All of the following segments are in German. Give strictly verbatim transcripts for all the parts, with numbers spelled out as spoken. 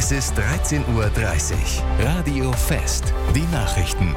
Es ist dreizehn Uhr dreißig. Radio Fest. Die Nachrichten.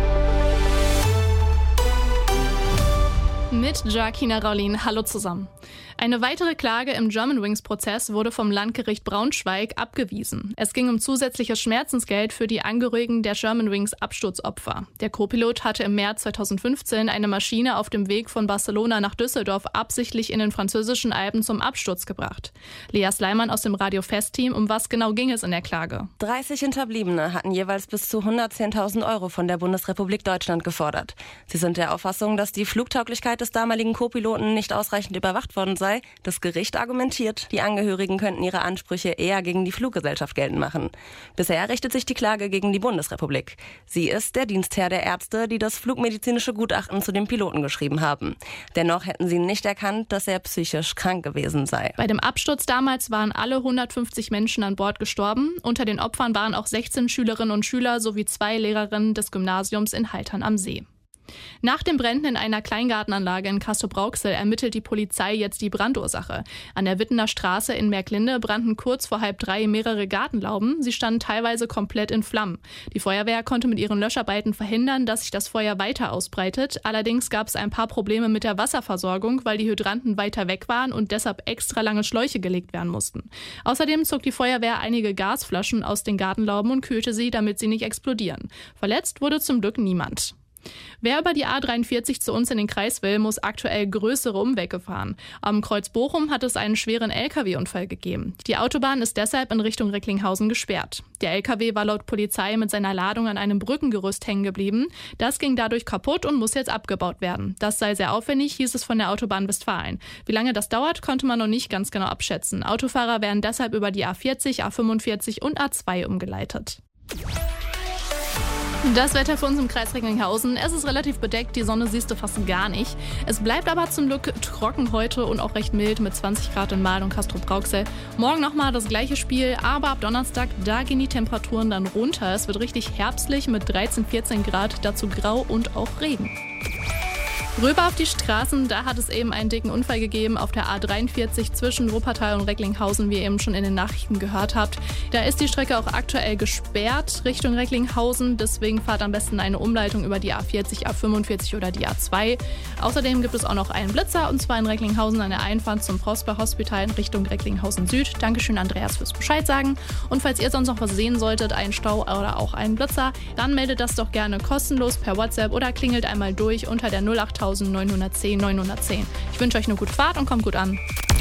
Mit Joaquina Raulin. Hallo zusammen. Eine weitere Klage im Germanwings-Prozess wurde vom Landgericht Braunschweig abgewiesen. Es ging um zusätzliches Schmerzensgeld für die Angehörigen der Germanwings-Absturzopfer. Der Co-Pilot hatte im März zweitausendfünfzehn eine Maschine auf dem Weg von Barcelona nach Düsseldorf absichtlich in den französischen Alpen zum Absturz gebracht. Lea Sleiman aus dem Radio Fest-Team, um was genau ging es in der Klage? dreißig Hinterbliebene hatten jeweils bis zu hundertzehntausend Euro von der Bundesrepublik Deutschland gefordert. Sie sind der Auffassung, dass die Flugtauglichkeit des damaligen Co-Piloten nicht ausreichend überwacht worden sei. Das Gericht argumentiert, die Angehörigen könnten ihre Ansprüche eher gegen die Fluggesellschaft geltend machen. Bisher richtet sich die Klage gegen die Bundesrepublik. Sie ist der Dienstherr der Ärzte, die das flugmedizinische Gutachten zu dem Piloten geschrieben haben. Dennoch hätten sie nicht erkannt, dass er psychisch krank gewesen sei. Bei dem Absturz damals waren alle hundertfünfzig Menschen an Bord gestorben. Unter den Opfern waren auch sechzehn Schülerinnen und Schüler sowie zwei Lehrerinnen des Gymnasiums in Haltern am See. Nach den Bränden in einer Kleingartenanlage in Castrop-Rauxel ermittelt die Polizei jetzt die Brandursache. An der Wittener Straße in Merklinde brannten kurz vor halb drei mehrere Gartenlauben. Sie standen teilweise komplett in Flammen. Die Feuerwehr konnte mit ihren Löscharbeiten verhindern, dass sich das Feuer weiter ausbreitet. Allerdings gab es ein paar Probleme mit der Wasserversorgung, weil die Hydranten weiter weg waren und deshalb extra lange Schläuche gelegt werden mussten. Außerdem zog die Feuerwehr einige Gasflaschen aus den Gartenlauben und kühlte sie, damit sie nicht explodieren. Verletzt wurde zum Glück niemand. Wer über die A dreiundvierzig zu uns in den Kreis will, muss aktuell größere Umwege fahren. Am Kreuz Bochum hat es einen schweren L K W-Unfall gegeben. Die Autobahn ist deshalb in Richtung Recklinghausen gesperrt. Der L K W war laut Polizei mit seiner Ladung an einem Brückengerüst hängen geblieben. Das ging dadurch kaputt und muss jetzt abgebaut werden. Das sei sehr aufwendig, hieß es von der Autobahn Westfalen. Wie lange das dauert, konnte man noch nicht ganz genau abschätzen. Autofahrer werden deshalb über die A vierzig, A fünfundvierzig und A zwei umgeleitet. Das Wetter für uns im Kreis Recklinghausen. Es ist relativ bedeckt, die Sonne siehst du fast gar nicht. Es bleibt aber zum Glück trocken heute und auch recht mild mit zwanzig Grad in Mahl und Castrop-Rauxel. Morgen nochmal das gleiche Spiel, aber ab Donnerstag, da gehen die Temperaturen dann runter. Es wird richtig herbstlich mit dreizehn, vierzehn Grad, dazu grau und auch Regen. Rüber auf die Straßen, da hat es eben einen dicken Unfall gegeben auf der A dreiundvierzig zwischen Wuppertal und Recklinghausen, wie ihr eben schon in den Nachrichten gehört habt. Da ist die Strecke auch aktuell gesperrt Richtung Recklinghausen, deswegen fahrt am besten eine Umleitung über die A vierzig, A fünfundvierzig oder die A zwei. Außerdem gibt es auch noch einen Blitzer und zwar in Recklinghausen an der Einfahrt zum Prosper Hospital in Richtung Recklinghausen Süd. Dankeschön Andreas fürs Bescheid sagen. Und falls ihr sonst noch was sehen solltet, einen Stau oder auch einen Blitzer, dann meldet das doch gerne kostenlos per WhatsApp oder klingelt einmal durch unter der null acht neun eins null neun eins null eins null. Ich wünsche euch eine gute Fahrt und kommt gut an.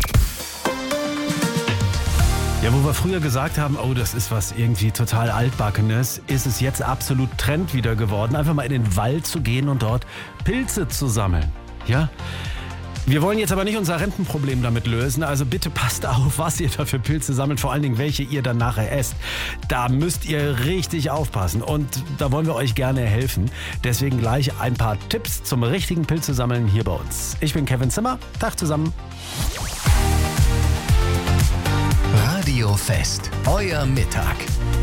Ja, wo wir früher gesagt haben, oh, das ist was irgendwie total Altbackenes, ist es jetzt absolut Trend wieder geworden, einfach mal in den Wald zu gehen und dort Pilze zu sammeln. Ja? Wir wollen jetzt aber nicht unser Rentenproblem damit lösen, also bitte passt auf, was ihr da für Pilze sammelt, vor allen Dingen welche ihr dann nachher esst. Da müsst ihr richtig aufpassen und da wollen wir euch gerne helfen. Deswegen gleich ein paar Tipps zum richtigen Pilze sammeln hier bei uns. Ich bin Kevin Zimmer, Tag zusammen. Radio Fest, euer Mittag.